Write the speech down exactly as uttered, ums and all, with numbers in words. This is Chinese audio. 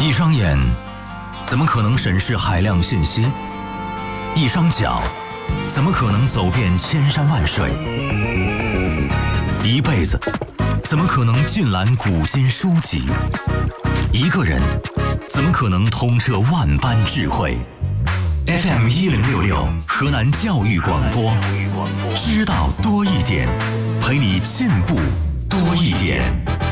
一双眼怎么可能审视海量信息？一双脚怎么可能走遍千山万水？一辈子怎么可能尽览古今书籍？一个人怎么可能通彻万般智慧？ F M 一零六六河南教育广播，知道多一点，陪你进步多一点。